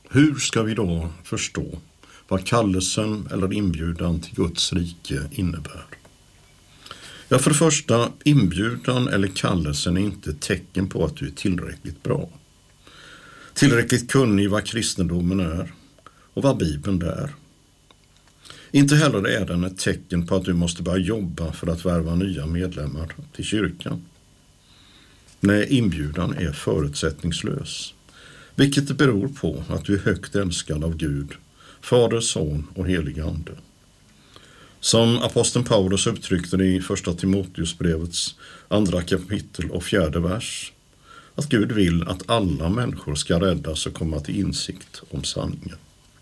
Hur ska vi då förstå vad kallelsen eller inbjudan till Guds rike innebär? Ja, för det första, inbjudan eller kallelsen är inte ett tecken på att du är tillräckligt bra. Tillräckligt kunnig vad kristendomen är och vad Bibeln är. Inte heller är den ett tecken på att du måste börja jobba för att värva nya medlemmar till kyrkan. Nej, inbjudan är förutsättningslös, vilket beror på att du är högt älskad av Gud, Fader, Son och helig Ande. Som aposteln Paulus uttryckte det i första Timoteusbrevets 2 kapitel och 4 vers, att Gud vill att alla människor ska räddas och komma till insikt om sanningen.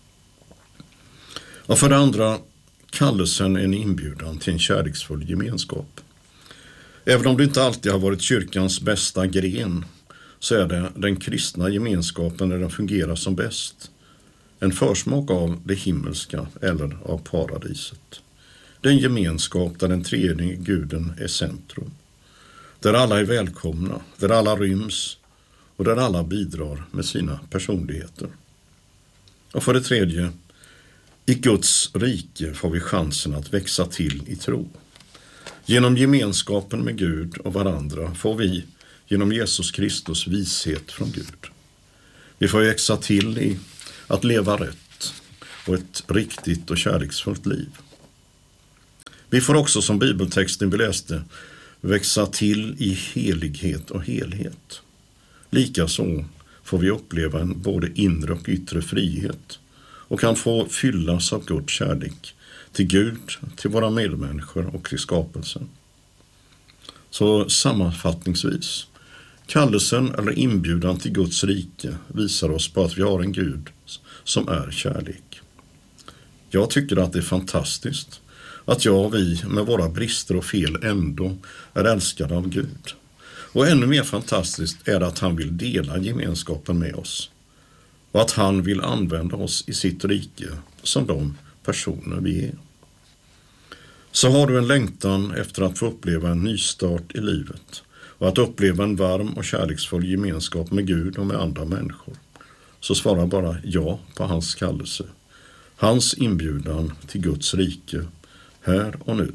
Och för det andra, kallelsen är en inbjudan till en kärleksfull gemenskap. Även om det inte alltid har varit kyrkans bästa gren, så är det den kristna gemenskapen där den fungerar som bäst. En försmak av det himmelska eller av paradiset. Det är en gemenskap där den tredje guden är centrum. Där alla är välkomna, där alla ryms och där alla bidrar med sina personligheter. Och för det tredje, i Guds rike får vi chansen att växa till i tro. Genom gemenskapen med Gud och varandra får vi genom Jesus Kristus vishet från Gud. Vi får växa till i att leva rätt och ett riktigt och kärleksfullt liv. Vi får också, som bibeltexten vi läste, växa till i helighet och helhet. Likaså får vi uppleva en både inre och yttre frihet och kan få fyllas av Guds kärlek till Gud, till våra medmänniskor och till skapelsen. Så sammanfattningsvis, kallelsen eller inbjudan till Guds rike visar oss på att vi har en Gud som är kärlek. Jag tycker att det är fantastiskt att jag och vi med våra brister och fel ändå är älskade av Gud. Och ännu mer fantastiskt är det att han vill dela gemenskapen med oss. Och att han vill använda oss i sitt rike som de personer vi är. Så har du en längtan efter att få uppleva en nystart i livet och att uppleva en varm och kärleksfull gemenskap med Gud och med andra människor, så svara bara ja på hans kallelse. Hans inbjudan till Guds rike, här och nu.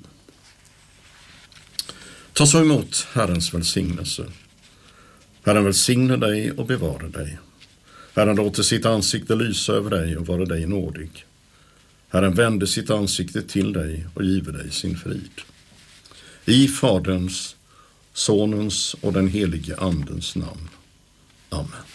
Ta så emot Herrens välsignelse. Herren välsigne dig och bevara dig. Herren låter sitt ansikte lysa över dig och vara dig nådig. Herren vände sitt ansikte till dig och giver dig sin frid. I Faderns, Sonens och den helige Andens namn. Amen.